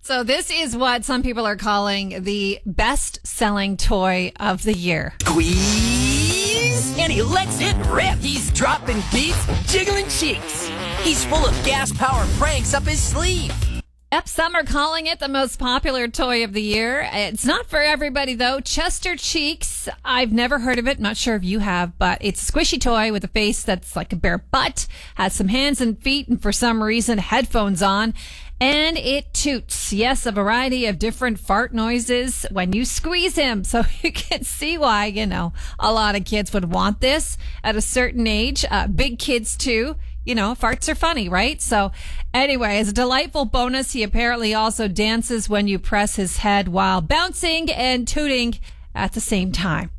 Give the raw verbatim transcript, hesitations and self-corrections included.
So this is what some people are calling the best-selling toy of the year. Squeeze, and he lets it rip. He's dropping beats, jiggling cheeks. He's full of gas-powered pranks up his sleeve. Yep, some are calling it the most popular toy of the year. It's not for everybody, though. Chester Cheeks, I've never heard of it. Not sure if you have, but it's a squishy toy with a face that's like a bare butt, has some hands and feet, and for some reason, headphones on. And it toots. Yes, a variety of different fart noises when you squeeze him. So you can see why, you know, a lot of kids would want this at a certain age. Uh, big kids, too. You know, farts are funny, right? So anyway, as a delightful bonus, he apparently also dances when you press his head while bouncing and tooting at the same time.